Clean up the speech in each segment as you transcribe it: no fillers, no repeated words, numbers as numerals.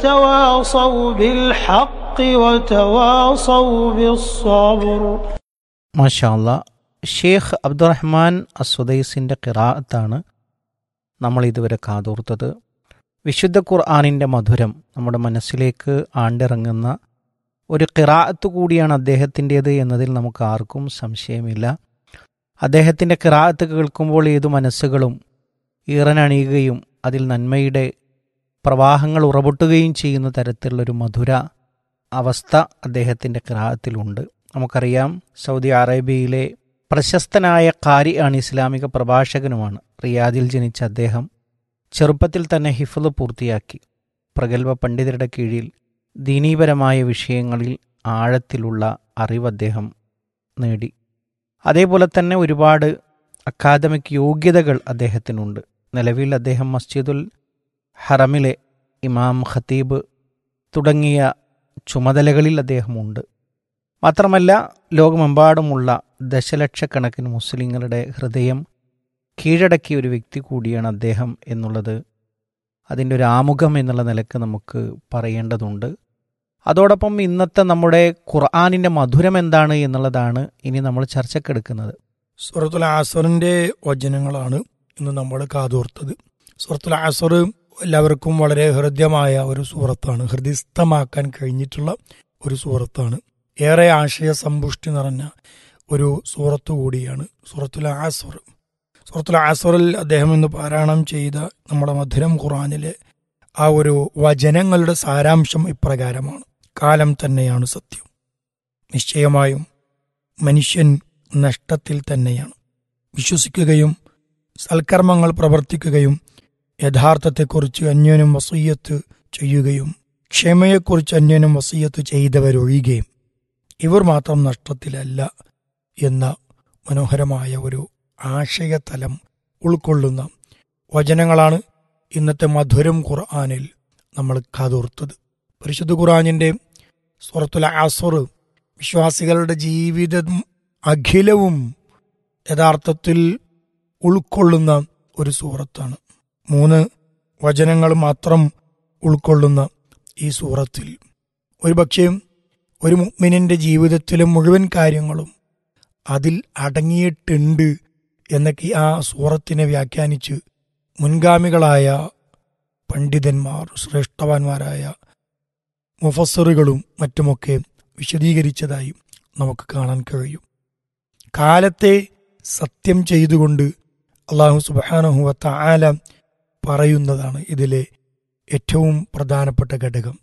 تواصوا بالحق وتواصوا بالصبر. മാഷാ അല്ലാഹ്. ഷേഖ് അബ്ദുറഹ്മാൻ അസ്സുദൈസിൻ്റെ ഖിറാഅത്താണ് നമ്മൾ ഇതുവരെ കാതോർത്തത്. വിശുദ്ധ ഖുർആനിൻ്റെ മധുരം നമ്മുടെ മനസ്സിലേക്ക് ആണ്ടിറങ്ങുന്ന ഒരു ഖിറാഅത്ത് കൂടിയാണ് അദ്ദേഹത്തിൻ്റേത് എന്നതിൽ നമുക്ക് ആർക്കും സംശയമില്ല. അദ്ദേഹത്തിൻ്റെ ഖിറാഅത്ത് കേൾക്കുമ്പോൾ ഏതു മനസ്സുകളും ഈറനണിയുകയും അതിൽ നന്മയുടെ പ്രവാഹങ്ങൾ ഉറപൊട്ടുകയും ചെയ്യുന്ന തരത്തിലുള്ളൊരു മധുര അവസ്ഥ അദ്ദേഹത്തിൻ്റെ ഖിറാഅത്തിലുണ്ട്. നമുക്കറിയാം, സൗദി അറേബ്യയിലെ പ്രശസ്തനായ ഖാരി ആണ്, ഇസ്ലാമിക പ്രഭാഷകനുമാണ്. റിയാദിൽ ജനിച്ച അദ്ദേഹം ചെറുപ്പത്തിൽ തന്നെ ഹിഫ്ള് പൂർത്തിയാക്കി. പ്രഗത്ഭ പണ്ഡിതരുടെ കീഴിൽ ദീനീപരമായ വിഷയങ്ങളിൽ ആഴത്തിലുള്ള അറിവ് അദ്ദേഹം നേടി. അതേപോലെ തന്നെ ഒരുപാട് അക്കാദമിക് യോഗ്യതകൾ അദ്ദേഹത്തിനുണ്ട്. നിലവിൽ അദ്ദേഹം മസ്ജിദുൽ ഹറമിലെ ഇമാം, ഖത്തീബ് തുടങ്ങിയ ചുമതലകളിൽ അദ്ദേഹമുണ്ട്. മാത്രമല്ല, ലോകമെമ്പാടുമുള്ള ദശലക്ഷക്കണക്കിന് മുസ്ലിങ്ങളുടെ ഹൃദയം കീഴടക്കിയ ഒരു വ്യക്തി കൂടിയാണ് അദ്ദേഹം എന്നുള്ളത് അതിൻ്റെ ഒരു ആമുഖം എന്നുള്ള നിലക്ക് നമുക്ക് പറയേണ്ടതുണ്ട്. അതോടൊപ്പം ഇന്നത്തെ നമ്മുടെ ഖുർആനിൻ്റെ മധുരം എന്താണ് എന്നുള്ളതാണ് ഇനി നമ്മൾ ചർച്ചക്കെടുക്കുന്നത്. സൂറത്തുൽ അസ്റിന്റെ വചനങ്ങളാണ് ഇന്ന് നമ്മൾ കാതോർത്തത്. സൂറത്തുൽ അസ്ർ എല്ലാവർക്കും വളരെ ഹൃദ്യമായ ഒരു സൂറത്താണ്, ഹൃദയസ്ഥമാക്കാൻ കഴിഞ്ഞിട്ടുള്ള ഒരു സൂറത്താണ്. ഏറെ ആശയ സമ്പുഷ്ടി നിറഞ്ഞ ഒരു സൂറത്ത് കൂടിയാണ് സൂറത്തുൽ അസ്ർ. സൂറത്തുൽ അസ്റിൽ അദ്ദേഹം ഇന്ന് പാരായണം ചെയ്ത നമ്മുടെ മധുരം ഖുർആനിലെ ആ ഒരു വചനങ്ങളുടെ സാരാംശം ഇപ്രകാരമാണ്: കാലം തന്നെയാണ് സത്യം, നിശ്ചയമായും മനുഷ്യൻ നഷ്ടത്തിൽ തന്നെയാണ്. വിശ്വസിക്കുകയും സൽക്കർമ്മങ്ങൾ പ്രവർത്തിക്കുകയും യഥാർത്ഥത്തെക്കുറിച്ച് അന്യോന്യം വസിയ്യത്ത് ചെയ്യുകയും ക്ഷമയെക്കുറിച്ച് അന്യോന്യം വസിയ്യത്ത് ചെയ്തവരൊഴികെയും ഇവർ മാത്രം നഷ്ടത്തിലല്ല എന്ന മനോഹരമായ ഒരു ആശയതലം ഉൾക്കൊള്ളുന്ന വചനങ്ങളാണ് ഇന്നത്തെ മധുരം ഖുർആനിൽ നമ്മൾ കാതോർത്തത്. പരിശുദ്ധ ഖുർആനിൻ്റെ സൂറത്തുൽ അസ്ർ വിശ്വാസികളുടെ ജീവിതം അഖിലവും യഥാർത്ഥത്തിൽ ഉൾക്കൊള്ളുന്ന ഒരു സൂറത്താണ്. 3 വചനങ്ങൾ മാത്രം ഉൾക്കൊള്ളുന്ന ഈ സൂറത്തിൽ ഒരുപക്ഷേ ഒരു മുഅ്മിനിന്റെ ജീവിതത്തിലെ മുഴുവൻ കാര്യങ്ങളും അതിൽ അടങ്ങിയിട്ടുണ്ട് എന്നൊക്കെ ആ സൂറത്തിനെ വ്യാഖ്യാനിച്ച് മുൻഗാമികളായ പണ്ഡിതന്മാർ, ശ്രേഷ്ഠവാന്മാരായ മുഫസ്സിറുകളും മറ്റുമൊക്കെ വിശദീകരിച്ചതായി നമുക്ക് കാണാൻ കഴിയും. കാലത്തെ സത്യം ചെയ്തുകൊണ്ട് അല്ലാഹു സുബ്ഹാനഹു വ തആല പറയുന്നതാണ് ഇതിലെ ഏറ്റവും പ്രധാനപ്പെട്ട ഘടകം.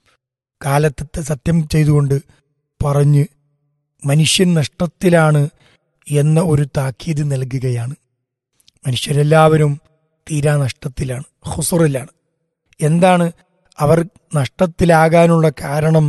കാലത്തെ സത്യം ചെയ്തുകൊണ്ട് പറഞ്ഞ് മനുഷ്യൻ നഷ്ടത്തിലാണ് എന്ന ഒരു താക്കീത് നൽകുകയാണ്. മനുഷ്യരെല്ലാവരും തീരാ നഷ്ടത്തിലാണ്, ഖുസ്റിലാണ്. എന്താണ് അവർ നഷ്ടത്തിലാകാനുള്ള കാരണം,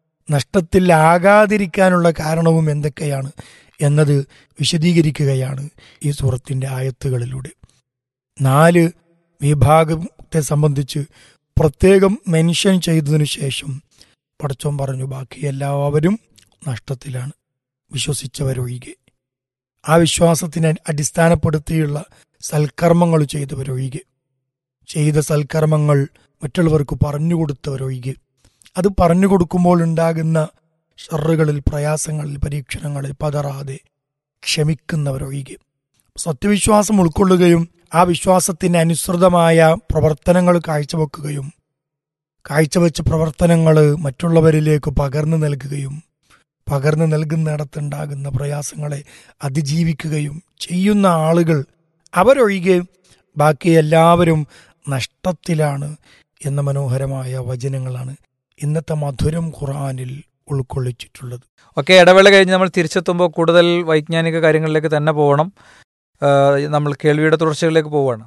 നഷ്ടത്തിലാകാതിരിക്കാനുള്ള കാരണവും എന്തൊക്കെയാണ് എന്നത് വിശദീകരിക്കുകയാണ് ഈ സൂറത്തിൻ്റെ ആയത്തുകളിലൂടെ. 4 വിഭാഗത്തെ സംബന്ധിച്ച് പ്രത്യേകം മെൻഷൻ ചെയ്തതിനു ശേഷം പടച്ചോൻ പറഞ്ഞു, ബാക്കി എല്ലാവരും നഷ്ടത്തിലാണ്, വിശ്വസിച്ചവരൊഴികെ. ആ വിശ്വാസത്തിനെ അടിസ്ഥാനപ്പെടുത്തിയുള്ള സൽക്കർമ്മങ്ങൾ ചെയ്തവരൊഴികെ, ചെയ്ത സൽക്കർമ്മങ്ങൾ മറ്റുള്ളവർക്ക് പറഞ്ഞുകൊടുത്തവരൊഴികെ, അത് പറഞ്ഞുകൊടുക്കുമ്പോൾ ഉണ്ടാകുന്ന ഷറുകളിൽ, പ്രയാസങ്ങളിൽ, പരീക്ഷണങ്ങളിൽ പതറാതെ ക്ഷമിക്കുന്നവരൊഴികെ. സത്യവിശ്വാസം ഉൾക്കൊള്ളുകയും ആ വിശ്വാസത്തിന് അനുസൃതമായ പ്രവർത്തനങ്ങൾ കാഴ്ചവെക്കുകയും കാഴ്ചവെച്ച പ്രവർത്തനങ്ങൾ മറ്റുള്ളവരിലേക്ക് പകർന്നു നൽകുകയും പകർന്നു നൽകുന്നിടത്തുണ്ടാകുന്ന പ്രയാസങ്ങളെ അതിജീവിക്കുകയും ചെയ്യുന്ന ആളുകൾ അവരൊഴികെ ബാക്കി എല്ലാവരും നഷ്ടത്തിലാണ് എന്ന മനോഹരമായ വചനങ്ങളാണ് ഇന്നത്തെ മധുരം ഖുർആനിൽ ഉൾക്കൊള്ളിച്ചിട്ടുള്ളത്. ഓക്കെ, ഇടവേള കഴിഞ്ഞ് നമ്മൾ തിരിച്ചെത്തുമ്പോൾ കൂടുതൽ വൈജ്ഞാനിക കാര്യങ്ങളിലേക്ക് തന്നെ പോകണം. നമ്മൾ കേൾവിയുടെ തുടർച്ചകളിലേക്ക് പോവുകയാണ്.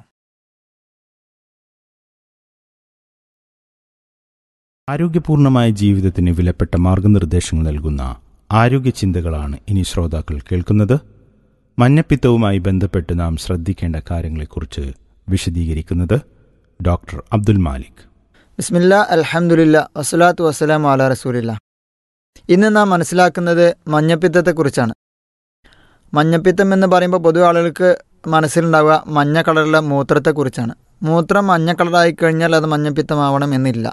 ആരോഗ്യപൂർണമായ ജീവിതത്തിന് വിലപ്പെട്ട മാർഗനിർദ്ദേശങ്ങൾ നൽകുന്ന ആരോഗ്യ ചിന്തകളാണ് ഇനി ശ്രോതാക്കൾ കേൾക്കുന്നത്. മഞ്ഞപ്പിത്തവുമായി ബന്ധപ്പെട്ട് നാം ശ്രദ്ധിക്കേണ്ട കാര്യങ്ങളെക്കുറിച്ച് വിശദീകരിക്കുന്നത് ഡോക്ടർ അബ്ദുൽ മാലിക്. ബിസ്മില്ലാ, അൽഹംദുലില്ലാ, വസ്സലാത്തു വസ്സലാമു അലാ റസൂലില്ലാ. ഇന്ന് നാം മനസ്സിലാക്കുന്നത് മഞ്ഞപ്പിത്തത്തെക്കുറിച്ചാണ്. മഞ്ഞപ്പിത്തം എന്ന് പറയുമ്പോൾ പൊതുവെ ആളുകൾക്ക് മനസ്സിലുണ്ടാവുക മഞ്ഞ കളറുള്ള മൂത്രത്തെക്കുറിച്ചാണ്. മൂത്രം മഞ്ഞ കളറായി കഴിഞ്ഞാൽ അത് മഞ്ഞപ്പിത്തമാവണം എന്നില്ല.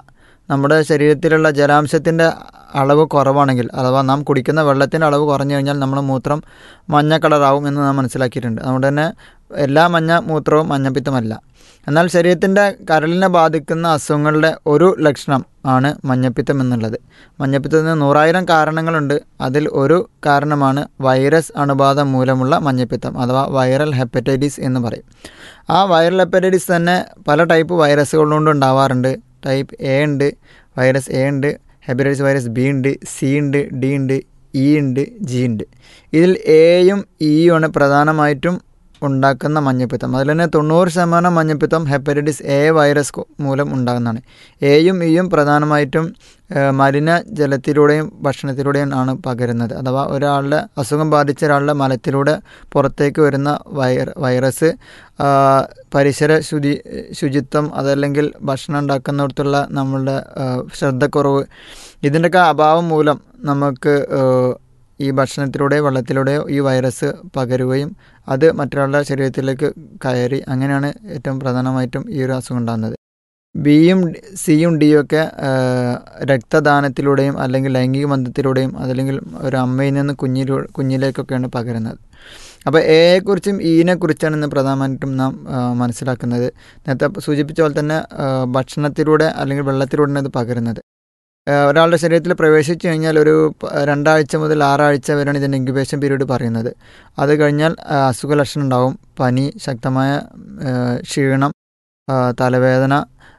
നമ്മുടെ ശരീരത്തിലുള്ള ജലാംശത്തിൻ്റെ അളവ് കുറവാണെങ്കിൽ, അഥവാ നാം കുടിക്കുന്ന വെള്ളത്തിൻ്റെ അളവ് കുറഞ്ഞു കഴിഞ്ഞാൽ നമ്മുടെ മൂത്രം മഞ്ഞ കളറാവും എന്ന് നാം മനസ്സിലാക്കിയിട്ടുണ്ട്. അതുകൊണ്ട് തന്നെ എല്ലാ മഞ്ഞ മൂത്രവും മഞ്ഞപ്പിത്തമല്ല. എന്നാൽ ശരീരത്തിൻ്റെ കരളിനെ ബാധിക്കുന്ന അസുഖങ്ങളുടെ ഒരു ലക്ഷണം ആണ് മഞ്ഞപ്പിത്തം എന്നുള്ളത്. മഞ്ഞപ്പിത്തത്തിന് 100,000 കാരണങ്ങളുണ്ട്. അതിൽ ഒരു കാരണമാണ് വൈറസ് അണുബാധ മൂലമുള്ള മഞ്ഞപ്പിത്തം, അഥവാ വൈറൽ ഹെപ്പറ്റൈറ്റിസ് എന്ന് പറയും. ആ വൈറൽ ഹെപ്പറ്റൈറ്റിസ് തന്നെ പല ടൈപ്പ് വൈറസുകളുകൊണ്ട് ഉണ്ടാവാറുണ്ട്. ടൈപ്പ് എ ഉണ്ട്, വൈറസ് എ ഉണ്ട്, ഹെപ്പറ്റൈറ്റിസ് വൈറസ് ബി ഉണ്ട്, സി ഉണ്ട്, ഡി ഉണ്ട്, ഇ ഉണ്ട്, ജി ഉണ്ട്. ഇതിൽ എയും ഇയുമാണ് പ്രധാനമായിട്ടും ഉണ്ടാക്കുന്ന മഞ്ഞപ്പിത്തം. അതിൽ തന്നെ 90% മഞ്ഞപ്പിത്തം ഹെപ്പറ്റൈറ്റിസ് എ വൈറസ് മൂലം ഉണ്ടാകുന്നതാണ്. എയും ഇയും പ്രധാനമായിട്ടും മലിനജലത്തിലൂടെയും ഭക്ഷണത്തിലൂടെയും ആണ് പകരുന്നത്. അഥവാ ഒരാളുടെ അസുഖം ബാധിച്ച ഒരാളുടെ മലത്തിലൂടെ പുറത്തേക്ക് വരുന്ന വൈറസ് പരിസര ശുചിത്വം, അതല്ലെങ്കിൽ ഭക്ഷണം ഉണ്ടാക്കുന്നിടത്തുള്ള നമ്മളുടെ ശ്രദ്ധക്കുറവ്, ഇതിൻ്റെയൊക്കെ അഭാവം മൂലം നമുക്ക് ഈ ഭക്ഷണത്തിലൂടെയോ വെള്ളത്തിലൂടെയോ ഈ വൈറസ് പകരുകയും അത് മറ്റൊരാളുടെ ശരീരത്തിലേക്ക് കയറി, അങ്ങനെയാണ് ഏറ്റവും പ്രധാനമായിട്ടും ഈ ഒരു അസുഖം ഉണ്ടാകുന്നത്. ബിയും സിയും ഡിയും ഒക്കെ രക്തദാനത്തിലൂടെയും അല്ലെങ്കിൽ ലൈംഗിക ബന്ധത്തിലൂടെയും അതല്ലെങ്കിൽ ഒരു അമ്മയിൽ നിന്ന് കുഞ്ഞിലേക്കൊക്കെയാണ് പകരുന്നത്. അപ്പോൾ എയെക്കുറിച്ചും ഇനെക്കുറിച്ചാണ് ഇന്ന് പ്രധാനമായിട്ടും നാം മനസ്സിലാക്കുന്നത്. നേരത്തെ സൂചിപ്പിച്ച പോലെ തന്നെ ഭക്ഷണത്തിലൂടെ അല്ലെങ്കിൽ വെള്ളത്തിലൂടെയാണ് ഇത് പകരുന്നത്. ഒരാളുടെ ശരീരത്തിൽ പ്രവേശിച്ചു കഴിഞ്ഞാൽ ഒരു 2 ആഴ്ച മുതൽ 6 ആഴ്ച വരെയാണ് ഇതിൻ്റെ ഇൻക്യുബേഷൻ പീരീഡ് പറയുന്നത്. അത് കഴിഞ്ഞാൽ അസുഖ ലക്ഷണം ഉണ്ടാവും. പനി, ശക്തമായ ക്ഷീണം, തലവേദന,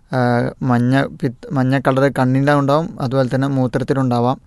മഞ്ഞ കളർ കണ്ണിലുണ്ടാവും, അതുപോലെ തന്നെ മൂത്രത്തിലുണ്ടാവാം.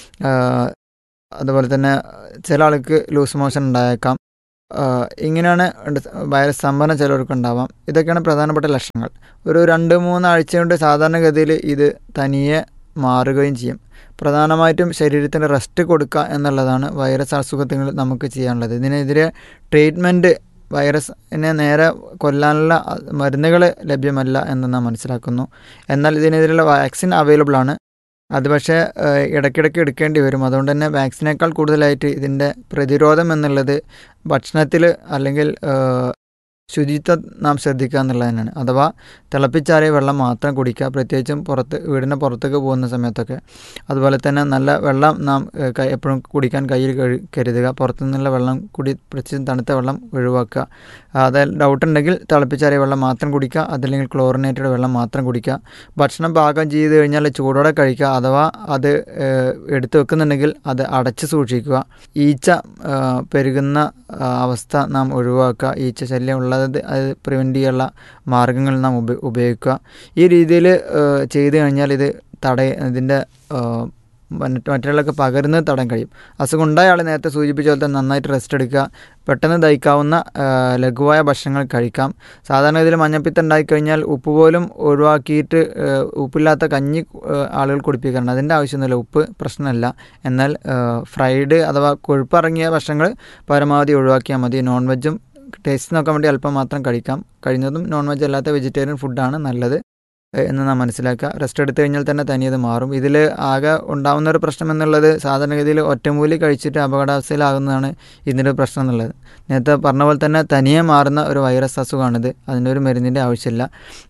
അതുപോലെ തന്നെ ചില ആൾക്ക് ലൂസ് മോഷൻ ഉണ്ടായേക്കാം. ഇങ്ങനെയാണ് വൈറസ് സംഭരണം ചിലർക്ക് ഉണ്ടാവാം. ഇതൊക്കെയാണ് പ്രധാനപ്പെട്ട ലക്ഷണങ്ങൾ. ഒരു 2-3 ആഴ്ച കൊണ്ട് സാധാരണഗതിയിൽ ഇത് തനിയെ മാറുകയും ചെയ്യും. പ്രധാനമായിട്ടും ശരീരത്തിന് റെസ്റ്റ് കൊടുക്കുക എന്നുള്ളതാണ് വൈറസ് അസുഖത്തിൽ നമുക്ക് ചെയ്യാനുള്ളത്. ഇതിനെതിരെ ട്രീറ്റ്മെൻറ്റ്, വൈറസിനെ നേരെ കൊല്ലാനുള്ള മരുന്നുകൾ ലഭ്യമല്ല എന്ന് നാം മനസ്സിലാക്കുന്നു. എന്നാൽ ഇതിനെതിരെയുള്ള വാക്സിൻ അവൈലബിൾ ആണ്. അത് പക്ഷേ ഇടയ്ക്കിടയ്ക്ക് എടുക്കേണ്ടി വരും. അതുകൊണ്ട് തന്നെ വാക്സിനേക്കാൾ കൂടുതലായിട്ട് ഇതിൻ്റെ പ്രതിരോധം എന്നുള്ളത് ഭക്ഷണത്തിൽ അല്ലെങ്കിൽ ശുചിത്വം നാം ശ്രദ്ധിക്കുക എന്നുള്ളത് തന്നെയാണ്. അഥവാ തിളപ്പിച്ചാറിയ വെള്ളം മാത്രം കുടിക്കുക, പ്രത്യേകിച്ചും വീടിൻ്റെ പുറത്തേക്ക് പോകുന്ന സമയത്തൊക്കെ. അതുപോലെ തന്നെ നല്ല വെള്ളം നാം എപ്പോഴും കുടിക്കാൻ കയ്യിൽ കരുതുക. പുറത്തുനിന്നുള്ള വെള്ളം പ്രത്യേകിച്ചും തണുത്ത വെള്ളം ഒഴിവാക്കുക. അത് ഡൗട്ട് ഉണ്ടെങ്കിൽ തിളപ്പിച്ചാറിയ വെള്ളം മാത്രം കുടിക്കുക, അതല്ലെങ്കിൽ ക്ലോറിനേറ്റഡ് വെള്ളം മാത്രം കുടിക്കുക. ഭക്ഷണം പാകം ചെയ്ത് കഴിഞ്ഞാൽ ചൂടോടെ കഴിക്കുക. അഥവാ അത് എടുത്തു വെക്കുന്നുണ്ടെങ്കിൽ അത് അടച്ച് സൂക്ഷിക്കുക. ഈച്ച പെരുകുന്ന അവസ്ഥ നാം ഒഴിവാക്കുക. ഈച്ച ശല്യം ഉള്ളത് അത് പ്രിവെൻറ്റ് ചെയ്യാനുള്ള മാർഗ്ഗങ്ങൾ നാം ഉപയോഗിക്കുക. ഈ രീതിയിൽ ചെയ്തു കഴിഞ്ഞാൽ ഇത് ഇതിൻ്റെ മറ്റുള്ളവർക്ക് പകരുന്നത് തടയാൻ കഴിയും. അസുഖം ഉണ്ടായ ആൾ നേരത്തെ സൂചിപ്പിച്ച പോലെ തന്നെ നന്നായിട്ട് റെസ്റ്റ് എടുക്കുക. പെട്ടെന്ന് ദഹിക്കാവുന്ന ലഘുവായ ഭക്ഷണങ്ങൾ കഴിക്കാം. സാധാരണ ഇതിൽ മഞ്ഞപ്പിത്തം ഉണ്ടായിക്കഴിഞ്ഞാൽ ഉപ്പ് പോലും ഒഴിവാക്കിയിട്ട് ഉപ്പില്ലാത്ത കഞ്ഞി ആളുകൾ കുടിപ്പിക്കാറുണ്ട്. അതിൻ്റെ ആവശ്യമൊന്നുമില്ല, ഉപ്പ് പ്രശ്നമല്ല. എന്നാൽ ഫ്രൈഡ് അഥവാ കൊഴുപ്പിറങ്ങിയ ഭക്ഷണങ്ങൾ പരമാവധി ഒഴിവാക്കിയാൽ മതി. നോൺ വെജും ടേസ്റ്റ് നോക്കാൻ വേണ്ടി അല്പം മാത്രം കഴിക്കാം. കഴിയുന്നതും നോൺ വെജ് അല്ലാത്ത വെജിറ്റേറിയൻ ഫുഡാണ് നല്ലത് എന്ന് നാം മനസ്സിലാക്കുക. റെസ്റ്റ് എടുത്തു കഴിഞ്ഞാൽ തന്നെ തനിയത് മാറും. ഇതിൽ ആകെ ഉണ്ടാകുന്ന ഒരു പ്രശ്നം എന്നുള്ളത് സാധാരണഗതിയിൽ ഒറ്റമൂലി കഴിച്ചിട്ട് അപകടാവസ്ഥയിലാകുന്നതാണ് ഇതിൻ്റെ പ്രശ്നം എന്നുള്ളത്. നേരത്തെ പറഞ്ഞ പോലെ തന്നെ തനിയെ മാറുന്ന ഒരു വൈറസ് അസുഖമാണിത്. അതിൻ്റെ ഒരു മരുന്നിൻ്റെ ആവശ്യമില്ല.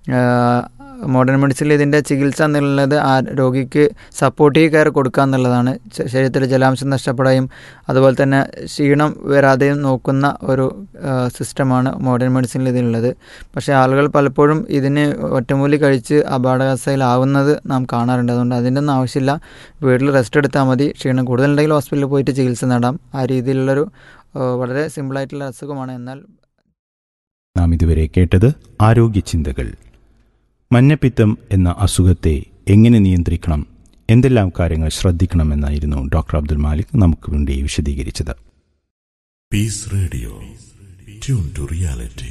മോഡേൺ മെഡിസിനിൽ ഇതിൻ്റെ ചികിത്സ എന്നുള്ളത് ആ രോഗിക്ക് സപ്പോർട്ടീവ് കെയർ കൊടുക്കുക എന്നുള്ളതാണ്. ശരീരത്തിൽ ജലാംശം നഷ്ടപ്പെടുകയും അതുപോലെ തന്നെ ക്ഷീണം വരാതെയും നോക്കുന്ന ഒരു സിസ്റ്റമാണ് മോഡേൺ മെഡിസിനിൽ ഇതിനുള്ളത്. പക്ഷേ ആളുകൾ പലപ്പോഴും ഇതിന് ഒറ്റമൂലി കഴിച്ച് അപകടാവസ്ഥയിലാവുന്നത് നാം കാണാറുണ്ട്. അതുകൊണ്ട് അതിൻ്റെ ഒന്നും ആവശ്യമില്ല. വീട്ടിൽ റെസ്റ്റ് എടുത്താൽ മതി. ക്ഷീണം കൂടുതലുണ്ടെങ്കിൽ ഹോസ്പിറ്റലിൽ പോയിട്ട് ചികിത്സ നേടാം. ആ രീതിയിലുള്ളൊരു വളരെ സിമ്പിളായിട്ടുള്ള അസുഖമാണ്. എന്നാൽ നാം ഇതുവരെ കേട്ടത് ആരോഗ്യ ചിന്തകൾ. മഞ്ഞപ്പിത്തം എന്ന അസുഖത്തെ എങ്ങനെ നിയന്ത്രിക്കണം, എന്തെല്ലാം കാര്യങ്ങൾ ശ്രദ്ധിക്കണമെന്നായിരുന്നു ഡോക്ടർ അബ്ദുൽ മാലിക് നമുക്ക് വേണ്ടി വിശദീകരിച്ചത്. Piece radio, tune to reality.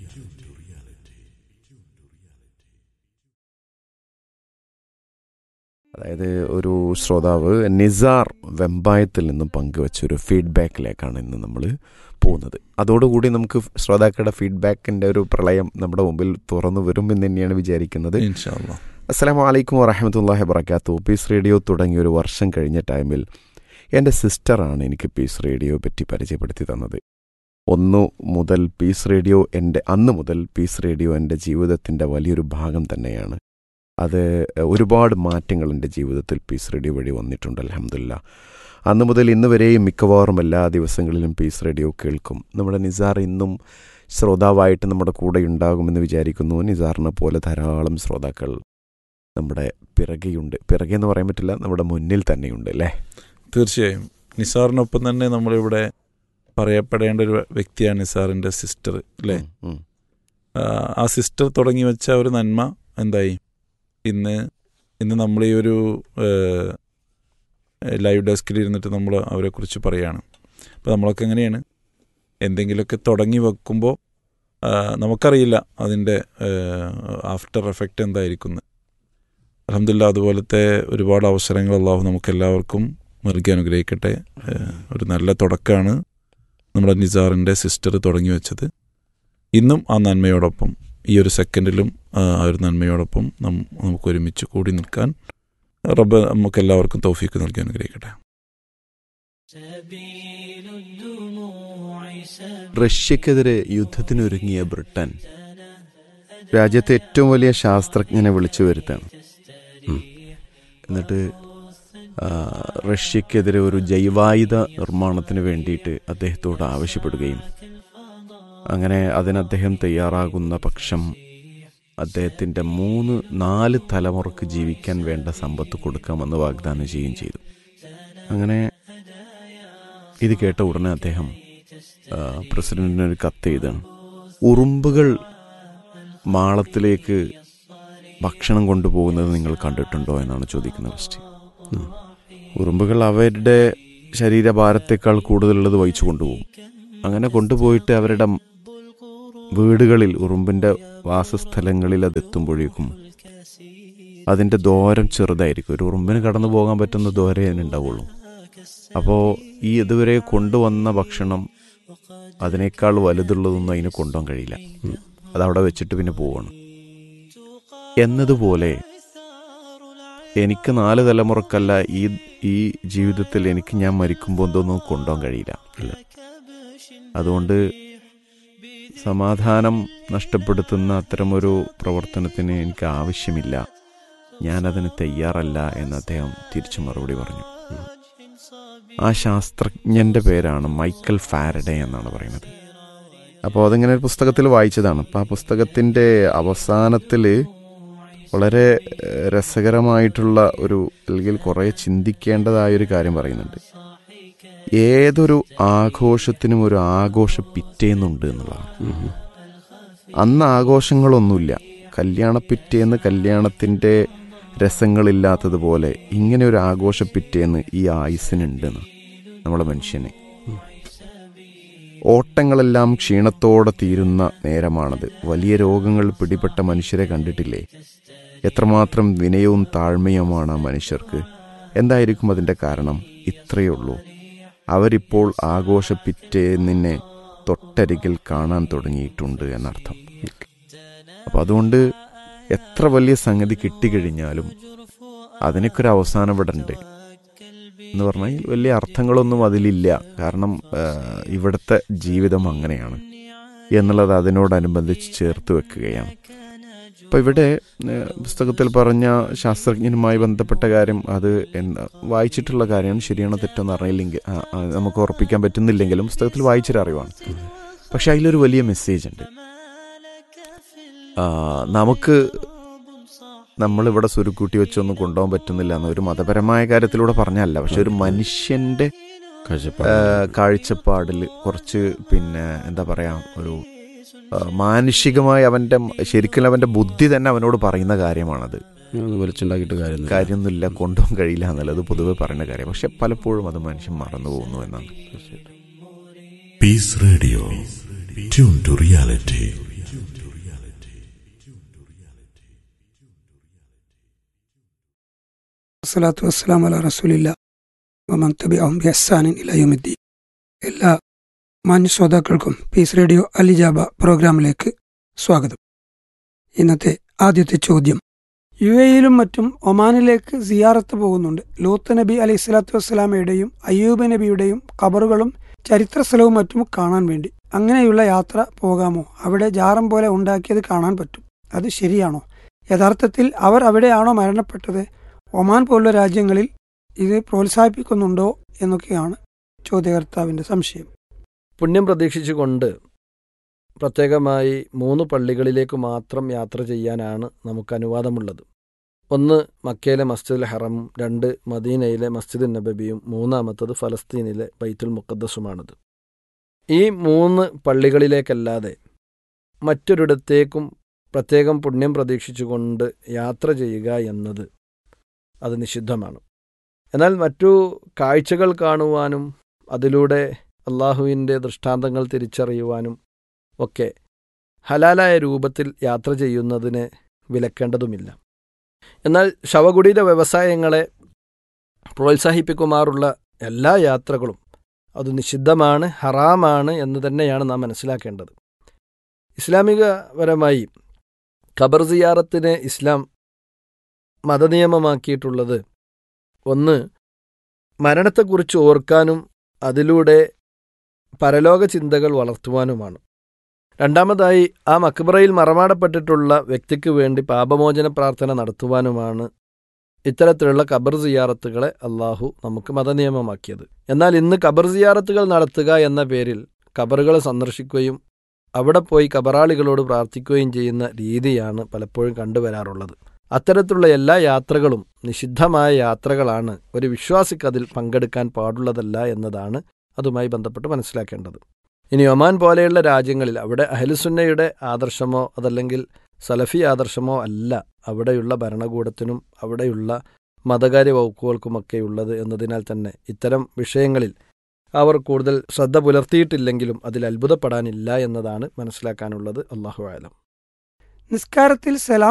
അതായത് ഒരു ശ്രോതാവ് നിസാർ വെമ്പായത്തിൽ നിന്നും പങ്കുവച്ച ഒരു ഫീഡ്ബാക്കിലേക്കാണ് ഇന്ന് നമ്മൾ പോകുന്നത്. അതോടുകൂടി നമുക്ക് ശ്രോതാക്കളുടെ ഫീഡ്ബാക്കിൻ്റെ ഒരു പ്രളയം നമ്മുടെ മുമ്പിൽ തുറന്നു വരും എന്ന് തന്നെയാണ് വിചാരിക്കുന്നത്. അസ്സലാമു അലൈക്കും വറഹ്മത്തുള്ളാഹി വബറകാതുഹു. പീസ് റേഡിയോ തുടങ്ങി ഒരു വർഷം കഴിഞ്ഞ ടൈമിൽ എൻ്റെ സിസ്റ്ററാണ് എനിക്ക് പീസ് റേഡിയോ പറ്റി പരിചയപ്പെടുത്തി തന്നത്. അന്ന് മുതൽ പീസ് റേഡിയോ എൻ്റെ ജീവിതത്തിൻ്റെ വലിയൊരു ഭാഗം തന്നെയാണ്. അത് ഒരുപാട് മാറ്റങ്ങൾ എൻ്റെ ജീവിതത്തിൽ പീസ് റേഡിയോ വഴി വന്നിട്ടുണ്ട്. അൽഹംദുലില്ലാ. അന്ന് മുതൽ ഇന്ന് വരെയും മിക്കവാറും എല്ലാ ദിവസങ്ങളിലും പീസ് റേഡിയോ കേൾക്കും. നമ്മുടെ നിസാർ ഇന്നും ശ്രോതാവായിട്ട് നമ്മുടെ കൂടെ ഉണ്ടാകുമെന്ന് വിചാരിക്കുന്നു. നിസാറിനെ പോലെ ധാരാളം ശ്രോതാക്കൾ നമ്മുടെ പിറകെയുണ്ട്. പിറകെ എന്ന് പറയാൻ പറ്റില്ല, നമ്മുടെ മുന്നിൽ തന്നെയുണ്ട് അല്ലേ? തീർച്ചയായും. നിസാറിനൊപ്പം തന്നെ നമ്മളിവിടെ പറയപ്പെടേണ്ട ഒരു വ്യക്തിയാണ് നിസാറിൻ്റെ സിസ്റ്റർ അല്ലേ? ആ സിസ്റ്റർ തുടങ്ങി വെച്ച ഒരു നന്മ എന്തായി ഇന്ന് നമ്മൾ ഈ ഒരു ലൈവ് ഡെസ്കിൽ ഇരുന്നിട്ട് നമ്മൾ അവരെക്കുറിച്ച് പറയുകയാണ്. അപ്പോൾ നമ്മളൊക്കെ എങ്ങനെയാണ് എന്തെങ്കിലുമൊക്കെ തുടങ്ങി വെക്കുമ്പോൾ നമുക്കറിയില്ല അതിൻ്റെ ആഫ്റ്റർ എഫക്റ്റ് എന്തായിരിക്കും. അൽഹംദുലില്ലാ, അതുപോലത്തെ ഒരുപാട് അവസരങ്ങൾ അല്ലാഹു നമുക്കെല്ലാവർക്കും നൽകി അനുഗ്രഹിക്കട്ടെ. ഒരു നല്ല തുടക്കമാണ് നമ്മുടെ നിസാറിൻ്റെ സിസ്റ്റർ തുടങ്ങി വെച്ചത്. ഇന്നും ആ നന്മയോടൊപ്പം ഈ ഒരു സെക്കൻഡിലും ആ ഒരു നന്മയോടൊപ്പം നമുക്ക് ഒരുമിച്ച് കൂടി നിൽക്കാൻ റബ്ബ് നമുക്കെല്ലാവർക്കും തൗഫീക്ക് നൽകി അനുഗ്രഹിക്കട്ടെ. റഷ്യക്കെതിരെ യുദ്ധത്തിനൊരുങ്ങിയ ബ്രിട്ടൻ രാജ്യത്തെ ഏറ്റവും വലിയ ശാസ്ത്രജ്ഞനെ വിളിച്ചു വരുത്താണ്. എന്നിട്ട് റഷ്യക്കെതിരെ ഒരു ജൈവായുധ നിർമ്മാണത്തിന് വേണ്ടിയിട്ട് അദ്ദേഹത്തോട് ആവശ്യപ്പെടുകയും അങ്ങനെ അതിന് അദ്ദേഹം തയ്യാറാകുന്ന പക്ഷം അദ്ദേഹത്തിൻ്റെ 3-4 തലമുറക്ക് ജീവിക്കാൻ വേണ്ട സമ്പത്ത് കൊടുക്കാമെന്ന് വാഗ്ദാനം ചെയ്യുകയും ചെയ്തു. അങ്ങനെ ഇത് കേട്ട ഉടനെ അദ്ദേഹം പ്രസിഡന്റിനൊരു കത്ത് എഴുതാണ്. ഉറുമ്പുകൾ മാളത്തിലേക്ക് ഭക്ഷണം കൊണ്ടുപോകുന്നത് നിങ്ങൾ കണ്ടിട്ടുണ്ടോ എന്നാണ് ചോദിക്കുന്ന ക്വസ്റ്റ്യൻ. ഉറുമ്പുകൾ അവരുടെ ശരീരഭാരത്തേക്കാൾ കൂടുതലുള്ളത് വഹിച്ചു കൊണ്ടുപോകും. അങ്ങനെ കൊണ്ടുപോയിട്ട് അവരുടെ വീടുകളിൽ ഉറുമ്പിൻ്റെ വാസസ്ഥലങ്ങളിൽ അതെത്തുമ്പോഴേക്കും അതിൻ്റെ ദൂരം ചെറുതായിരിക്കും. ഒരു ഉറുമ്പിന് കടന്നു പോകാൻ പറ്റുന്ന ദൂരേ അതിനുണ്ടാവുള്ളൂ. അപ്പോൾ ഈ ഇതുവരെ കൊണ്ടുവന്ന ഭക്ഷണം അതിനേക്കാൾ വലുതുള്ളതൊന്നും അതിന് കൊണ്ടുപോകാൻ കഴിയില്ല. അതവിടെ വെച്ചിട്ട് പിന്നെ പോവാണ്. എന്നതുപോലെ എനിക്ക് 4 തലമുറക്കല്ല ഈ ജീവിതത്തിൽ എനിക്ക് ഞാൻ മരിക്കുമ്പോൾ എന്തൊന്നും കൊണ്ടുപോകാൻ കഴിയില്ല. അതുകൊണ്ട് സമാധാനം നഷ്ടപ്പെടുത്തുന്ന അത്തരമൊരു പ്രവർത്തനത്തിന് എനിക്ക് ആവശ്യമില്ല, ഞാനതിന് തയ്യാറല്ല എന്ന് അദ്ദേഹം തിരിച്ചു മറുപടി പറഞ്ഞു. ആ ശാസ്ത്രജ്ഞൻ്റെ പേരാണ് മൈക്കൽ ഫാരഡേ എന്നാണ് പറയുന്നത്. അപ്പോൾ അതിങ്ങനെ ഒരു പുസ്തകത്തിൽ വായിച്ചതാണ്. അപ്പോൾ ആ പുസ്തകത്തിൻ്റെ അവസാനത്തിൽ വളരെ രസകരമായിട്ടുള്ള ഒരു, അല്ലെങ്കിൽ കുറേ ചിന്തിക്കേണ്ടതായൊരു കാര്യം പറയുന്നുണ്ട്. ഏതൊരു ആഘോഷത്തിനും ഒരു ആഘോഷ പിറ്റേന്നുണ്ട് എന്നുള്ളതാണ്. അന്ന് ആഘോഷങ്ങളൊന്നുമില്ല. കല്യാണ പിറ്റേന്ന് കല്യാണത്തിൻ്റെ രസങ്ങളില്ലാത്തതുപോലെ ഇങ്ങനെ ഒരു ആഘോഷ പിറ്റേന്ന് ഈ ആയുസ്സിനുണ്ടെന്ന് നമ്മുടെ മനുഷ്യനെ. ഓട്ടങ്ങളെല്ലാം ക്ഷീണത്തോടെ തീരുന്ന നേരമാണത്. വലിയ രോഗങ്ങൾ പിടിപെട്ട മനുഷ്യരെ കണ്ടിട്ടില്ലേ? എത്രമാത്രം വിനയവും താഴ്മയുമാണ് ആ മനുഷ്യർക്ക്. എന്തായിരിക്കും അതിൻ്റെ കാരണം? ഇത്രയേ ഉള്ളൂ, അവരിപ്പോൾ ആഘോഷ പിറ്റേന്നിനെ തൊട്ടരികിൽ കാണാൻ തുടങ്ങിയിട്ടുണ്ട് എന്നർത്ഥം. അപ്പം അതുകൊണ്ട് എത്ര വലിയ സംഗതി കിട്ടിക്കഴിഞ്ഞാലും അതിനൊരു അവസാനം ഇവിടെ ഉണ്ട് എന്ന് പറഞ്ഞാൽ വലിയ അർത്ഥങ്ങളൊന്നും അതിലില്ല. കാരണം ഇവിടുത്തെ ജീവിതം അങ്ങനെയാണ് എന്നുള്ളത് അതിനോടനുബന്ധിച്ച് ചേർത്ത് വെക്കുകയാണ്. അപ്പോൾ ഇവിടെ പുസ്തകത്തിൽ പറഞ്ഞ ശാസ്ത്രജ്ഞനുമായി ബന്ധപ്പെട്ട കാര്യം, അത് വായിച്ചിട്ടുള്ള കാര്യമാണ്. ശരിയാണോ തെറ്റോന്ന് അറിയില്ലെങ്കിൽ നമുക്ക് ഉറപ്പിക്കാൻ പറ്റുന്നില്ലെങ്കിലും പുസ്തകത്തിൽ വായിച്ചൊരു അറിവാണ്. പക്ഷെ അതിലൊരു വലിയ മെസ്സേജ് ഉണ്ട്. നമുക്ക് നമ്മളിവിടെ സുരുക്കൂട്ടി വെച്ചൊന്നും കൊണ്ടുപോകാൻ പറ്റുന്നില്ല എന്ന ഒരു മതപരമായ കാര്യത്തിലൂടെ പറഞ്ഞല്ല, പക്ഷെ ഒരു മനുഷ്യൻ്റെ കാഴ്ചപ്പാടിൽ കുറച്ച് എന്താ പറയുക, ഒരു മാനുഷികമായി ശരിക്കും അവൻ്റെ ബുദ്ധി തന്നെ അവനോട് പറയുന്ന കാര്യമാണത്. വലിച്ചുണ്ടാക്കിയിട്ട് കാര്യമൊന്നുമില്ല, കൊണ്ടുപോകാൻ കഴിയില്ല എന്നുള്ളത് പൊതുവെ പറയുന്ന കാര്യം. പക്ഷെ പലപ്പോഴും അത് മനുഷ്യൻ മറന്നു പോകുന്നു എന്നാണ്. Piece radio, tune to reality. വസ്സലാത്തു വസ്സലാമു അലാ റസൂലില്ലാ വമൻ തബിഅഹും ബിഇഹ്സാനിൻ ഇലാ യൗമിദ്ദീൻ. എല്ലാ മാന്യ ശ്രോതാക്കൾക്കും പീസ് റേഡിയോ അൽ ഇജാബ പ്രോഗ്രാമിലേക്ക് സ്വാഗതം. ഇന്നത്തെ ആദ്യത്തെ ചോദ്യം, യുഎഇയിലും മറ്റും ഒമാനിലേക്ക് സിയാറത്ത് പോകുന്നുണ്ട്. ലൂത്ത് നബി അലൈഹി സ്വലാത്തു വസ്സലാമയുടെയും അയ്യൂബ് നബിയുടെയും ഖബറുകളും ചരിത്ര സ്ഥലവും മറ്റും കാണാൻ വേണ്ടി. അങ്ങനെയുള്ള യാത്ര പോകാമോ? അവിടെ ജാറം പോലെ ഉണ്ടാക്കിയത് കാണാൻ പറ്റും, അത് ശരിയാണോ? യഥാർത്ഥത്തിൽ അവർ അവിടെയാണോ മരണപ്പെട്ടത്? ഒമാൻ പോലുള്ള രാജ്യങ്ങളിൽ ഇത് പ്രോത്സാഹിപ്പിക്കുന്നുണ്ടോ എന്നൊക്കെയാണ് ചോദ്യകർത്താവിൻ്റെ സംശയം. പുണ്യം പ്രതീക്ഷിച്ചുകൊണ്ട് പ്രത്യേകമായി 3 പള്ളികളിലേക്ക് മാത്രം യാത്ര ചെയ്യാനാണ് നമുക്ക് അനുവാദമുള്ളത്. 1 മക്കയിലെ മസ്ജിദുൽ ഹറമും, 2 മദീനയിലെ മസ്ജിദുൽ നബവിയും, 3-മത്തത് ഫലസ്തീനിലെ ബൈത്തുൽ മുഖദ്ദസുമാണിത്. ഈ 3 പള്ളികളിലേക്കല്ലാതെ മറ്റൊരിടത്തേക്കും പ്രത്യേകം പുണ്യം പ്രതീക്ഷിച്ചുകൊണ്ട് യാത്ര ചെയ്യുക എന്നത് അത് നിഷിദ്ധമാണ്. എന്നാൽ മറ്റു കാഴ്ചകൾ കാണുവാനും അതിലൂടെ അള്ളാഹുവിൻ്റെ ദൃഷ്ടാന്തങ്ങൾ തിരിച്ചറിയുവാനും ഒക്കെ ഹലാലായ രൂപത്തിൽ യാത്ര ചെയ്യുന്നതിന് വിലക്കേണ്ടതുമില്ല. എന്നാൽ ശവകുടീര വ്യവസായങ്ങളെ പ്രോത്സാഹിപ്പിക്കുമാറുള്ള എല്ലാ യാത്രകളും അത് നിഷിദ്ധമാണ്, ഹറാമാണ് എന്ന് തന്നെയാണ് നാം മനസ്സിലാക്കേണ്ടത്. ഇസ്ലാമികപരമായി ഖബർ സിയാറത്തിന് ഇസ്ലാം മതനിയമമാക്കിയിട്ടുള്ളത് 1 മരണത്തെക്കുറിച്ച് ഓർക്കാനും അതിലൂടെ പരലോക ചിന്തകൾ വളർത്തുവാനുമാണ്. 2-മതായി ആ മക്ബറയിൽ മറമാടപ്പെട്ടിട്ടുള്ള വ്യക്തിക്ക് വേണ്ടി പാപമോചന പ്രാർത്ഥന നടത്തുവാനുമാണ് ഇത്തരത്തിലുള്ള ഖബർ സിയാറത്തുകളെ അള്ളാഹു നമുക്ക് മതനിയമമാക്കിയത്. എന്നാൽ ഇന്ന് ഖബർ സിയാറത്തുകൾ നടത്തുക എന്ന പേരിൽ ഖബറുകൾ സന്ദർശിക്കുകയും അവിടെ പോയി ഖബറാളികളോട് പ്രാർത്ഥിക്കുകയും ചെയ്യുന്ന രീതിയാണ് പലപ്പോഴും കണ്ടുവരാറുള്ളത്. അത്തരത്തിലുള്ള എല്ലാ യാത്രകളും നിഷിദ്ധമായ യാത്രകളാണ്. ഒരു വിശ്വാസിക്ക് അതിൽ പങ്കെടുക്കാൻ പാടുള്ളതല്ല എന്നതാണ് അതുമായി ബന്ധപ്പെട്ട് മനസ്സിലാക്കേണ്ടത്. ഇനി ഒമാൻ പോലെയുള്ള രാജ്യങ്ങളിൽ അവിടെ അഹ്ലുസുന്നയുടെ ആദർശമോ അതല്ലെങ്കിൽ സലഫി ആദർശമോ അല്ല അവിടെയുള്ള ഭരണകൂടത്തിനും അവിടെയുള്ള മതകാര്യ വകുപ്പുകൾക്കുമൊക്കെയുള്ളത് എന്നതിനാൽ തന്നെ ഇത്തരം വിഷയങ്ങളിൽ അവർ കൂടുതൽ ശ്രദ്ധ പുലർത്തിയിട്ടില്ലെങ്കിലും അതിൽ അത്ഭുതപ്പെടാനില്ല എന്നതാണ് മനസ്സിലാക്കാനുള്ളത്. അല്ലാഹു അഅലം. നിസ്കാരത്തിൽ സലാം